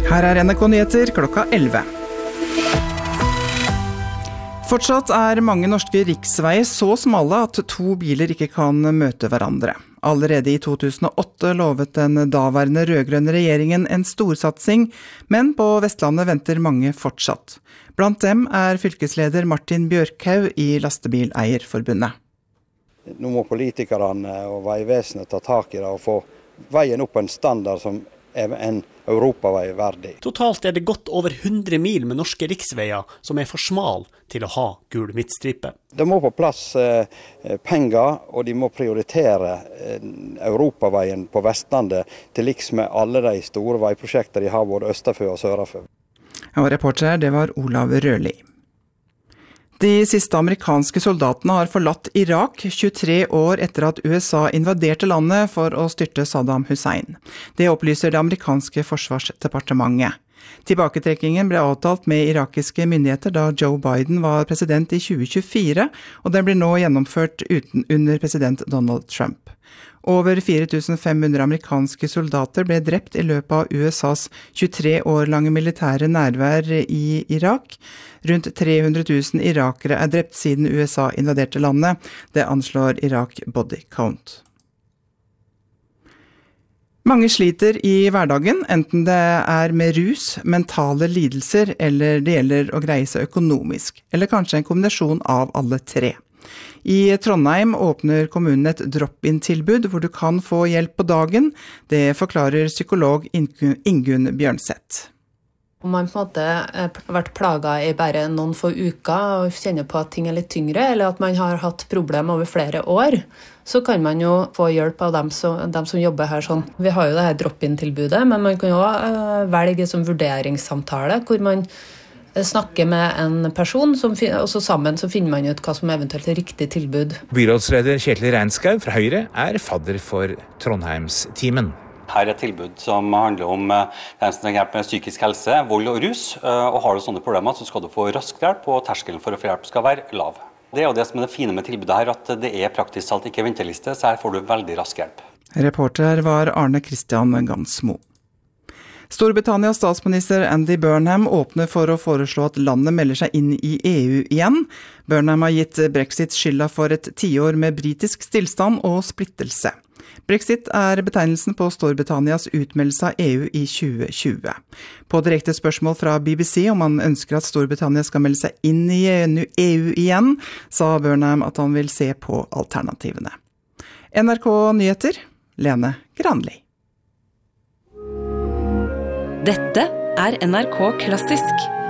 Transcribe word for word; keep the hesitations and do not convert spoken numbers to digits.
Her er N R K Nyheter klokka elleve. Fortsatt er mange norske riksveier så smale at to biler ikke kan møte hverandre. Allerede i to tusen og åtte lovet den daværende rødgrønne regjeringen en storsatsing, men på Vestlandet venter mange fortsatt. Blant dem er fylkesleder Martin Bjørkhaug i Lastebileierforbundet. Nå må politikerne og Veivesenet ta tak i det og få veien opp på en standard som er en europavei verdig. Totalt er det godt over hundre mil med norske riksveier som er for smal til å ha gul midtstripe. Det må på plass eh, penger, og de må prioritere eh, europaveien på Vestlandet til liks med alle de store veiprosjekter de har både østerfør og sørafør. Og reporter, det var Olav Rørli. De siste amerikanske soldatene har forlatt Irak tjuetre år etter at U S A invaderte landet for å styrte Saddam Hussein. Det opplyser det amerikanske forsvarsdepartementet. Tilbaketrekkingen ble avtalt med irakiske myndigheter da Joe Biden var president i tjue tjuefire, og den blir nå gjennomført uten under president Donald Trump. Over fire tusen fem hundre amerikanske soldater ble drept i løpet av U S A's tjuetre år lange militære nærvær i Irak. Rundt tre hundre tusen irakere er drept siden U S A invaderte landet. Det anslår Iraq Body Count. Mange sliter i hverdagen, enten det er med rus, mentale lidelser eller det gjelder å greie seg økonomisk, eller kanskje en kombinasjon av alle tre. I Trondheim åpner kommunen et drop-in-tilbud hvor du kan få hjelp på dagen. Det forklarer psykolog Ingunn Bjørnseth. Om man på en måte har vært plaget i bare noen få uker og kjenner på at ting er litt tyngre, eller at man har hatt problemer over flere år, så kan man jo få hjelp av dem som, dem som jobber her sånn. Vi har jo det her drop-in-tilbudet, men man kan jo velge som vurderingssamtale, hvor man snakke med en person, som, og så sammen så finner man ut hva som eventuelt er riktig tilbud. Byrådsleder Kjetil Reinskau fra Høyre er fadder for Trondheimstimen. Her er et tilbud som handler om dem som trenger hjelp med psykisk helse, vold og rus, og har du sånne problemer så skal du få rask hjelp, og terskelen for å få hjelp skal være lav. Det er jo det som er det fine med tilbudet her, at det er praktisk talt ikke venteliste, så her får du veldig rask hjelp. Reporter var Arne Christian Gansmo. Storbritannias statsminister Andy Burnham åpner for å foreslå at landet melder seg inn i E U igjen. Burnham har gitt Brexit skylda for et tiår med britisk stillstand og splittelse. Brexit er betegnelsen på Storbritannias utmeldelse av E U i tjue tjue. På direkte spørsmål fra B B C om han ønsker at Storbritannia skal melde seg inn i E U igjen, sa Burnham at han vil se på alternativene. N R K Nyheter, Lene Granli. Dette er N R K Klassisk.